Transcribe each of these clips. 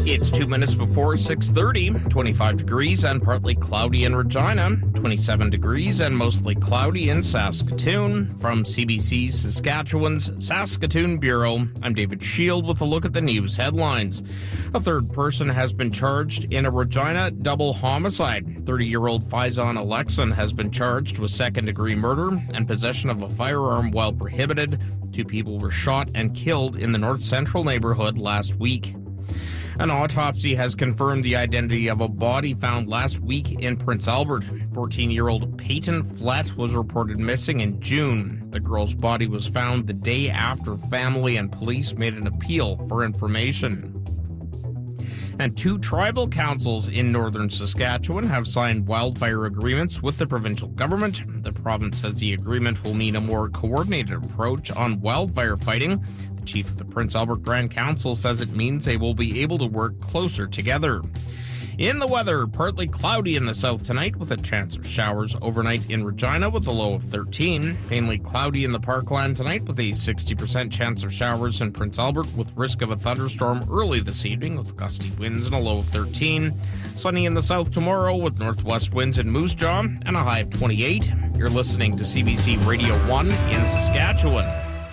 It's 2 minutes before 6:30, 25 degrees and partly cloudy in Regina, 27 degrees and mostly cloudy in Saskatoon. From CBC's Saskatchewan's Saskatoon Bureau, I'm David Shield with a look at the news headlines. A third person has been charged in a Regina double homicide. 30-year-old Faison Alexan has been charged with second-degree murder and possession of a firearm while prohibited. 2 people were shot and killed in the North Central neighborhood last week. An autopsy has confirmed the identity of a body found last week in Prince Albert. 14-year-old Peyton Flett was reported missing in June. The girl's body was found the day after family and police made an appeal for information. And 2 tribal councils in northern Saskatchewan have signed wildfire agreements with the provincial government. The province says the agreement will mean a more coordinated approach on wildfire fighting. The chief of the Prince Albert Grand Council says it means they will be able to work closer together. In the weather, partly cloudy in the south tonight with a chance of showers overnight in Regina with a low of 13. Mainly cloudy in the Parkland tonight with a 60% chance of showers in Prince Albert with risk of a thunderstorm early this evening with gusty winds and a low of 13. Sunny in the south tomorrow with northwest winds in Moose Jaw and a high of 28. You're listening to CBC Radio 1 in Saskatchewan.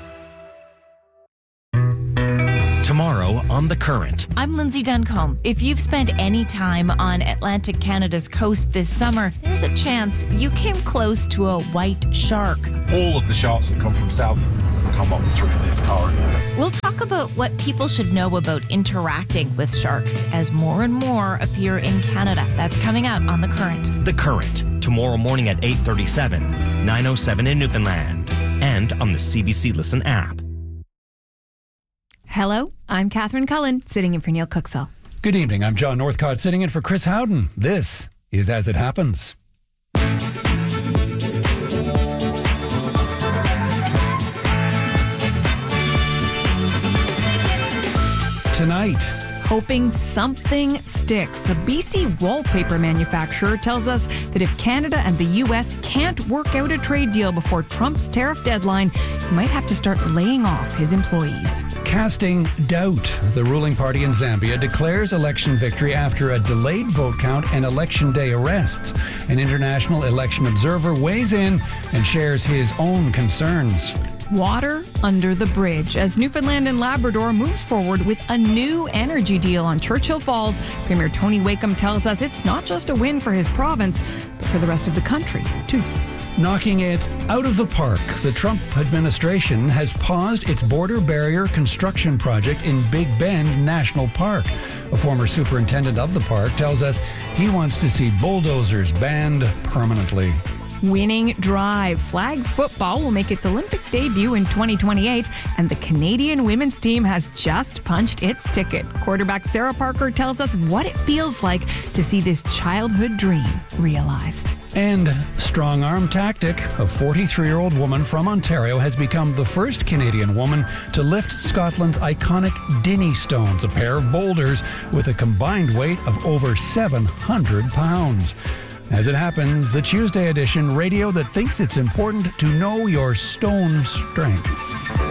Tomorrow on The Current. I'm Lindsay Duncombe. If you've spent any time on Atlantic Canada's coast this summer, there's a chance you came close to a white shark. All of the sharks that come from south come up through this corridor. We'll talk about what people should know about interacting with sharks as more and more appear in Canada. That's coming out on The Current. The Current, tomorrow morning at 8:37, 9:07 in Newfoundland, and on the CBC Listen app. Hello, I'm Catherine Cullen, sitting in for Neil Cooksall. Good evening, I'm John Northcott, sitting in for Chris Howden. This is As It Happens. Tonight, hoping something sticks. A BC wallpaper manufacturer tells us that if Canada and the U.S. can't work out a trade deal before Trump's tariff deadline, he might have to start laying off his employees. Casting doubt. The ruling party in Zambia declares election victory after a delayed vote count and election day arrests. An international election observer weighs in and shares his own concerns. Water under the bridge. As Newfoundland and Labrador moves forward with a new energy deal on Churchill Falls, Premier Tony Wakeham tells us it's not just a win for his province, but for the rest of the country, too. Knocking it out of the park, the Trump administration has paused its border barrier construction project in Big Bend National Park. A former superintendent of the park tells us he wants to see bulldozers banned permanently. Winning drive. Flag football will make its Olympic debut in 2028, and the Canadian women's team has just punched its ticket. Quarterback Sarah Parker tells us what it feels like to see this childhood dream realized. And strong arm tactic. A 43-year-old woman from Ontario has become the first Canadian woman to lift Scotland's iconic Dinnie Stones, a pair of boulders with a combined weight of over 700 pounds. As it happens, the Tuesday edition, radio that thinks it's important to know your stone strength.